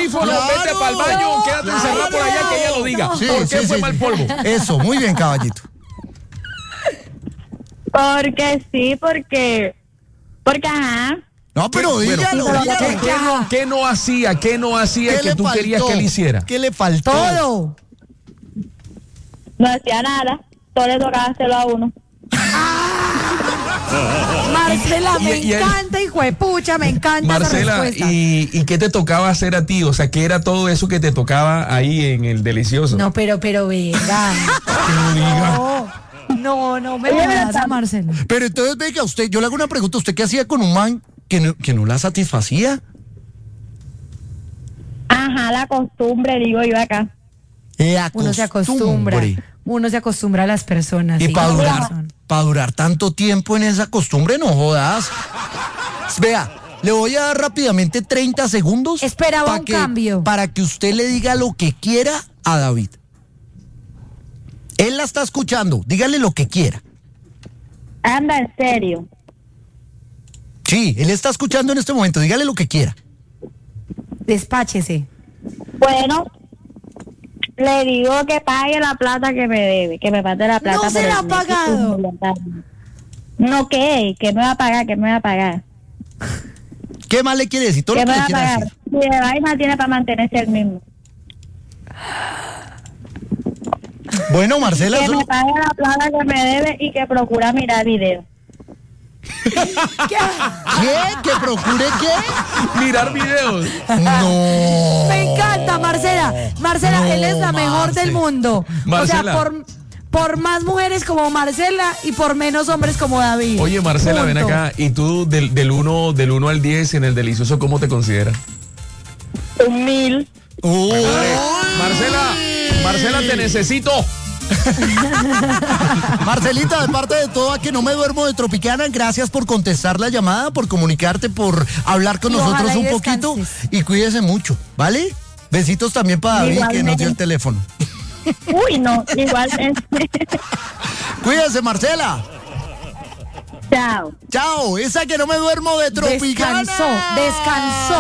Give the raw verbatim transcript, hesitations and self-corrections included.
audífonos, claro. vete para el baño, quédate Claro. encerrado por allá que ella lo diga. Sí, ¿Por qué sí, fue sí. mal polvo? Eso, muy bien, caballito. Porque sí, porque... Porque, ajá. No, pero Bueno, dígalo, pero- dígalo. ¿Qué, qué no, qué no hacía? ¿Qué no hacía ¿Qué que le tú faltó? querías que él hiciera? ¿Qué le faltó? Todo. No hacía nada. Todo le tocaba hacerlo a uno. Marcela, Y- me y él- encanta, hijo de pucha, me encanta esa Marcela, respuesta. ¿y, ¿y qué te tocaba hacer a ti? O sea, ¿qué era todo eso que te tocaba ahí en el delicioso? No, pero, pero, venga. No, no, no me Oye, jodas pero- a Marcela. Pero entonces, venga, usted, yo le hago una pregunta. ¿Usted qué hacía con un man que no, que no la satisfacía? Ajá, la costumbre, digo yo acá. La Uno se acostumbra. costumbre. Uno se acostumbra a las personas. Y sí, para tienes durar, razón. para durar tanto tiempo en esa costumbre, no jodas. Vea, le voy a dar rápidamente treinta segundos. Esperaba pa' un que- cambio. Para que usted le diga lo que quiera a David. Él la está escuchando, dígale lo que quiera. Anda, en serio. Sí, él está escuchando en este momento, dígale lo que quiera. Despáchese. Bueno, le digo que pague la plata que me debe, que me mande la plata. No se por la el ha mes, pagado. No, ¿qué? Que me va a pagar, que me va a pagar. ¿Qué más le quiere decir? Todo Que lo me que va le a quiera pagar. decir. Si de vaina tiene para mantenerse el mismo. Bueno, Marcela, Que eso- me pague la plata que me debe y que procura mirar videos. ¿qué? ¿Que procure qué? Mirar videos. No. Me encanta, Marcela. Marcela, No, él es la mejor Marce. del mundo. Marcela. O sea, por, por más mujeres como Marcela y por menos hombres como David. Oye, Marcela, ven Punto. acá. ¿Y tú del, del uno del uno al diez en el delicioso cómo te consideras? Un mil. Uy. Marcela, Marcela, te necesito. Marcelita, de parte de todo, a que no me duermo de Tropicana, gracias por contestar la llamada, por comunicarte, por hablar con Y nosotros ojalá y un poquito descanses. y cuídese mucho, ¿vale? Besitos también para David, que nos dio el Igualmente. teléfono. Uy, no, igualmente. Cuídese, Marcela. Chao. Chao, esa que no me duermo de Tropicana. Descansó, descansó.